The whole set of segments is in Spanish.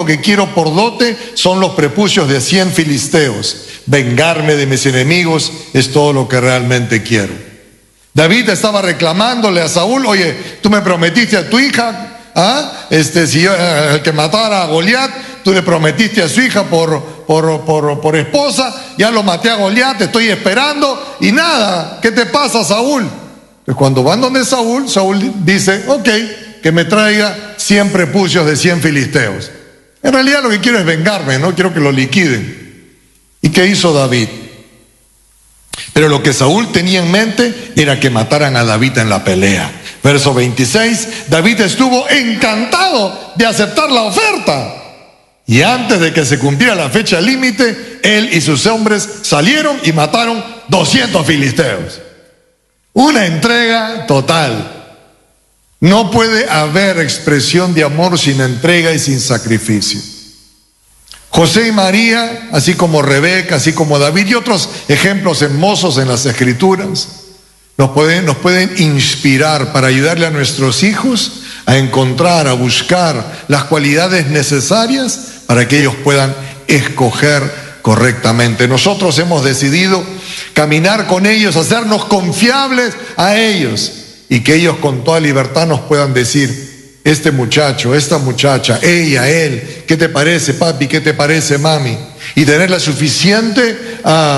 que quiero por dote son los prepucios de 100 filisteos. Vengarme de mis enemigos es todo lo que realmente quiero. David estaba reclamándole a Saúl: oye, tú me prometiste a tu hija, si yo, el que matara a Goliat, tú le prometiste a su hija por esposa, ya lo maté a Goliat, te estoy esperando y nada. ¿Qué te pasa, Saúl? Pues cuando van donde Saúl dice: ok, que me traiga 100 prepucios de 100 filisteos. En realidad lo que quiero es vengarme, no quiero que lo liquiden. ¿Y qué hizo David? Pero lo que Saúl tenía en mente era que mataran a David en la pelea. Verso 26, David estuvo encantado de aceptar la oferta. Y antes de que se cumpliera la fecha límite, él y sus hombres salieron y mataron 200 filisteos. Una entrega total. No puede haber expresión de amor sin entrega y sin sacrificio. José y María, así como Rebeca, así como David y otros ejemplos hermosos en las Escrituras, nos pueden inspirar para ayudarle a nuestros hijos a encontrar, a buscar las cualidades necesarias para que ellos puedan escoger correctamente. Nosotros hemos decidido caminar con ellos, hacernos confiables a ellos, y que ellos con toda libertad nos puedan decir: este muchacho, esta muchacha, ella, él, ¿qué te parece, papi? ¿Qué te parece, mami? Y tener la suficiente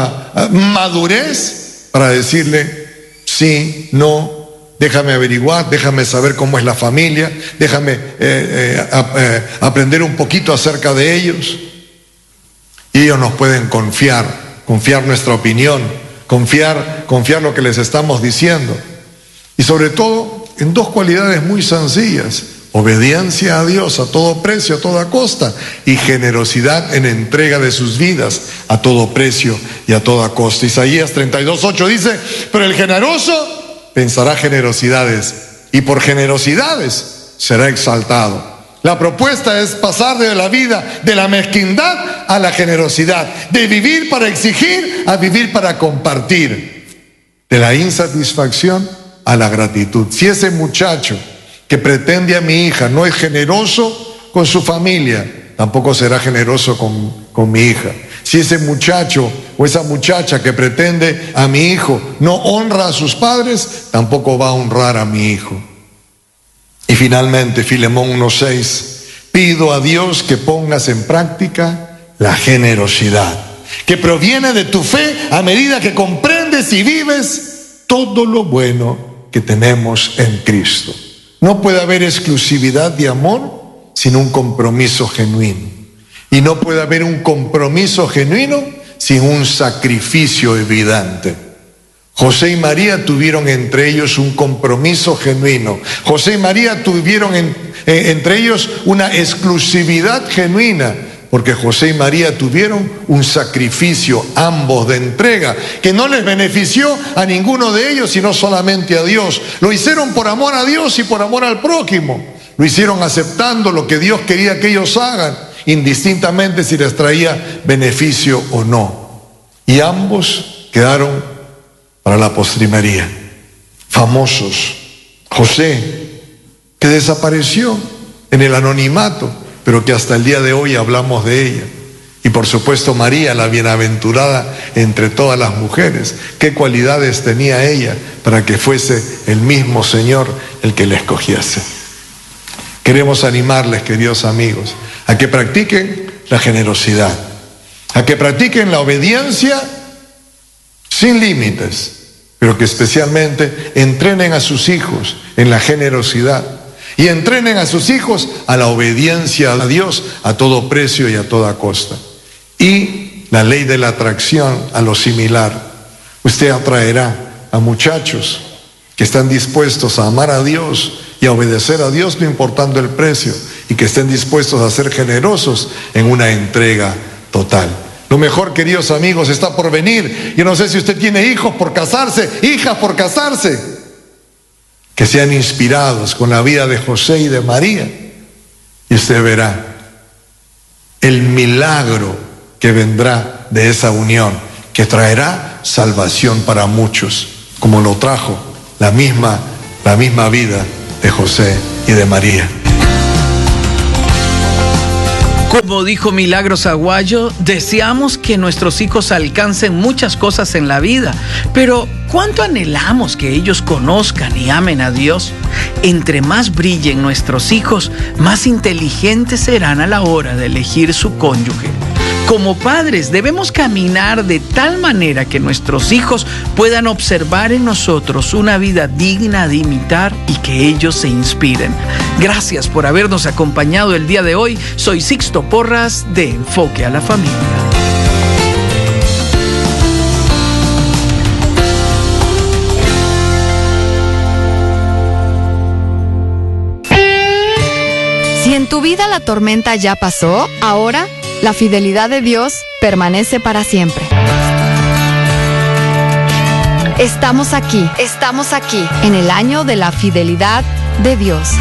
madurez para decirle: sí, no, déjame averiguar, déjame saber cómo es la familia, déjame aprender un poquito acerca de ellos. Y ellos nos pueden confiar nuestra opinión, confiar lo que les estamos diciendo. Y sobre todo en dos cualidades muy sencillas: obediencia a Dios a todo precio, a toda costa, y generosidad en entrega de sus vidas a todo precio y a toda costa. Isaías 32:8 dice: pero el generoso pensará generosidades, y por generosidades será exaltado. La propuesta es pasar de la vida de la mezquindad a la generosidad, de vivir para exigir a vivir para compartir, de la insatisfacción a la gratitud. Si ese muchacho que pretende a mi hija no es generoso con su familia, tampoco será generoso con mi hija. Si ese muchacho o esa muchacha que pretende a mi hijo no honra a sus padres, tampoco va a honrar a mi hijo. Y finalmente, Filemón 1:6, pido a Dios que pongas en práctica la generosidad, que proviene de tu fe a medida que comprendes y vives todo lo bueno que tenemos en Cristo. No puede haber exclusividad de amor sin un compromiso genuino. Y no puede haber un compromiso genuino sin un sacrificio evidente. José y María tuvieron entre ellos un compromiso genuino. José y María tuvieron entre ellos una exclusividad genuina, porque José y María tuvieron un sacrificio, ambos, de entrega, que no les benefició a ninguno de ellos, sino solamente a Dios. Lo hicieron por amor a Dios y por amor al prójimo. Lo hicieron aceptando lo que Dios quería que ellos hagan, indistintamente si les traía beneficio o no. Y ambos quedaron para la postrimería famosos. José, que desapareció en el anonimato, pero que hasta el día de hoy hablamos de ella. Y por supuesto María, la bienaventurada entre todas las mujeres. ¿Qué cualidades tenía ella para que fuese el mismo Señor el que la escogiese? Queremos animarles, queridos amigos, a que practiquen la generosidad, a que practiquen la obediencia sin límites, pero que especialmente entrenen a sus hijos en la generosidad. Y entrenen a sus hijos a la obediencia a Dios a todo precio y a toda costa. Y la ley de la atracción a lo similar. Usted atraerá a muchachos que están dispuestos a amar a Dios y a obedecer a Dios no importando el precio, y que estén dispuestos a ser generosos en una entrega total. Lo mejor, queridos amigos, está por venir. Yo no sé si usted tiene hijos por casarse, hijas por casarse, que sean inspirados con la vida de José y de María, y usted verá el milagro que vendrá de esa unión, que traerá salvación para muchos, como lo trajo la misma vida de José y de María. Como dijo Milagros Aguayo, deseamos que nuestros hijos alcancen muchas cosas en la vida, pero ¿cuánto anhelamos que ellos conozcan y amen a Dios? Entre más brillen nuestros hijos, más inteligentes serán a la hora de elegir su cónyuge. Como padres debemos caminar de tal manera que nuestros hijos puedan observar en nosotros una vida digna de imitar y que ellos se inspiren. Gracias por habernos acompañado el día de hoy. Soy Sixto Porras de Enfoque a la Familia. Si en tu vida la tormenta ya pasó, ahora la fidelidad de Dios permanece para siempre. Estamos aquí, en el año de la fidelidad de Dios.